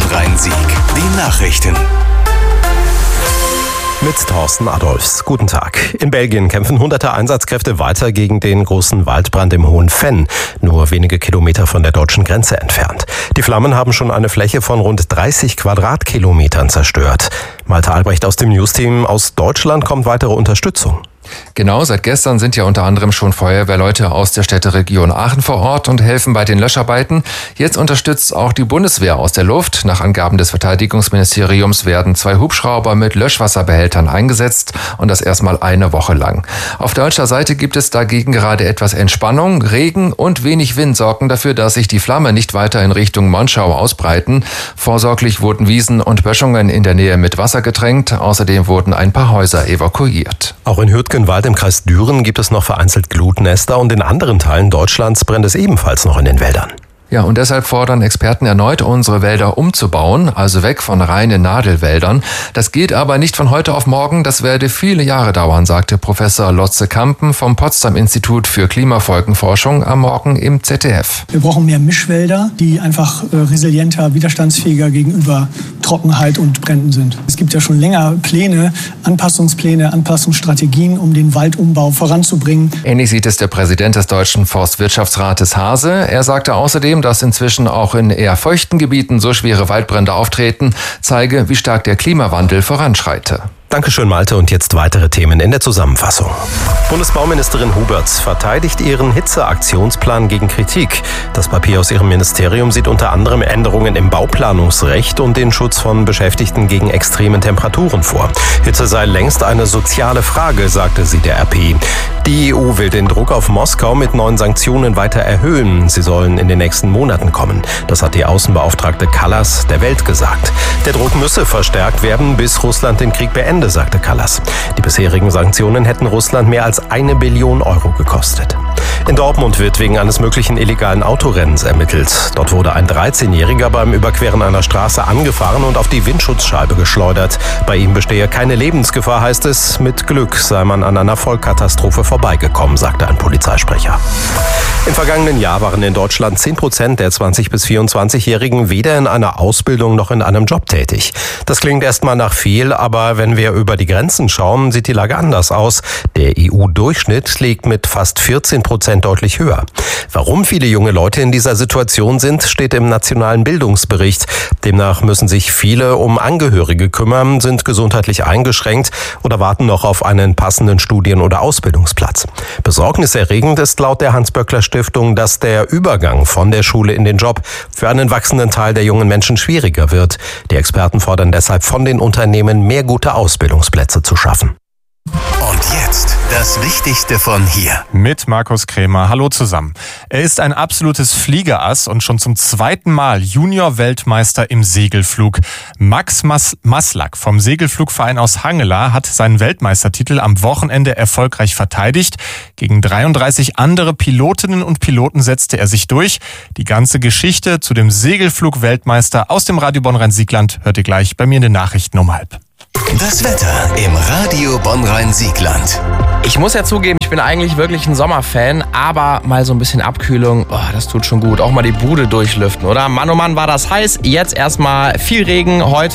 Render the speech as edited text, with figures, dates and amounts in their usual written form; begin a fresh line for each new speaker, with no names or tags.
Bonn-Rhein-Sieg. Die Nachrichten.
Mit Thorsten Adolfs. Guten Tag. In Belgien kämpfen hunderte Einsatzkräfte weiter gegen den großen Waldbrand im Hohen Venn, nur wenige Kilometer von der deutschen Grenze entfernt. Die Flammen haben schon eine Fläche von rund 30 Quadratkilometern zerstört. Malte Albrecht aus dem Newsteam aus Deutschland kommt weitere Unterstützung.
Genau, seit gestern sind ja unter anderem schon Feuerwehrleute aus der Städteregion Aachen vor Ort und helfen bei den Löscharbeiten. Jetzt unterstützt auch die Bundeswehr aus der Luft. Nach Angaben des Verteidigungsministeriums werden 2 Hubschrauber mit Löschwasserbehältern eingesetzt und das erstmal eine Woche lang. Auf deutscher Seite gibt es dagegen gerade etwas Entspannung. Regen und wenig Wind sorgen dafür, dass sich die Flamme nicht weiter in Richtung Monschau ausbreiten. Vorsorglich wurden Wiesen und Böschungen in der Nähe mit Wasser getränkt. Außerdem wurden ein paar Häuser evakuiert.
Auch in Hürtgenwald im Kreis Düren gibt es noch vereinzelt Glutnester und in anderen Teilen Deutschlands brennt es ebenfalls noch in den Wäldern.
Ja, und deshalb fordern Experten erneut, unsere Wälder umzubauen, also weg von reinen Nadelwäldern. Das geht aber nicht von heute auf morgen, das werde viele Jahre dauern, sagte Professor Lotze Kampen vom Potsdam-Institut für Klimafolgenforschung am Morgen im ZDF.
Wir brauchen mehr Mischwälder, die einfach resilienter, widerstandsfähiger gegenüber Trockenheit und Bränden sind. Es gibt ja schon länger Anpassungsstrategien, um den Waldumbau voranzubringen.
Ähnlich sieht es der Präsident des Deutschen Forstwirtschaftsrates Hase. Er sagte außerdem, dass inzwischen auch in eher feuchten Gebieten so schwere Waldbrände auftreten, zeige, wie stark der Klimawandel voranschreite.
Dankeschön, Malte. Und jetzt weitere Themen in der Zusammenfassung. Bundesbauministerin Huberts verteidigt ihren Hitzeaktionsplan gegen Kritik. Das Papier aus ihrem Ministerium sieht unter anderem Änderungen im Bauplanungsrecht und den Schutz von Beschäftigten gegen extremen Temperaturen vor. Hitze sei längst eine soziale Frage, sagte sie der RP. Die EU will den Druck auf Moskau mit neuen Sanktionen weiter erhöhen. Sie sollen in den nächsten Monaten kommen. Das hat die Außenbeauftragte Kallas der Welt gesagt. Der Druck müsse verstärkt werden, bis Russland den Krieg beendet, sagte Kallas. Die bisherigen Sanktionen hätten Russland mehr als 1 Billion Euro gekostet. In Dortmund wird wegen eines möglichen illegalen Autorennens ermittelt. Dort wurde ein 13-Jähriger beim Überqueren einer Straße angefahren und auf die Windschutzscheibe geschleudert. Bei ihm bestehe keine Lebensgefahr, heißt es. Mit Glück sei man an einer Vollkatastrophe vorbeigekommen, sagte ein Polizeisprecher. Im vergangenen Jahr waren in Deutschland 10% der 20- bis 24-Jährigen weder in einer Ausbildung noch in einem Job tätig. Das klingt erstmal nach viel, aber wenn wir über die Grenzen schauen, sieht die Lage anders aus. Der EU-Durchschnitt liegt mit fast 14% deutlich höher. Warum viele junge Leute in dieser Situation sind, steht im Nationalen Bildungsbericht. Demnach müssen sich viele um Angehörige kümmern, sind gesundheitlich eingeschränkt oder warten noch auf einen passenden Studien- oder Ausbildungsplatz. Besorgniserregend ist laut der Hans-Böckler-Stiftung, dass der Übergang von der Schule in den Job für einen wachsenden Teil der jungen Menschen schwieriger wird. Die Experten fordern deshalb von den Unternehmen, mehr gute Ausbildungsplätze zu schaffen.
Und jetzt das Wichtigste von hier.
Mit Markus Krämer. Hallo zusammen. Er ist ein absolutes Fliegerass und schon zum 2. Mal Junior-Weltmeister im Segelflug. Max Maslak vom Segelflugverein aus Hangela hat seinen Weltmeistertitel am Wochenende erfolgreich verteidigt. Gegen 33 andere Pilotinnen und Piloten setzte er sich durch. Die ganze Geschichte zu dem Segelflug-Weltmeister aus dem Radio Bonn-Rhein-Siegland hört ihr gleich bei mir in den Nachrichten um 12:30.
Das Wetter im Radio Bonn-Rhein-Siegland.
Ich muss ja zugeben, ich bin eigentlich wirklich ein Sommerfan, aber mal so ein bisschen Abkühlung, das tut schon gut. Auch mal die Bude durchlüften, oder? Mann, oh Mann, war das heiß. Jetzt erstmal viel Regen heute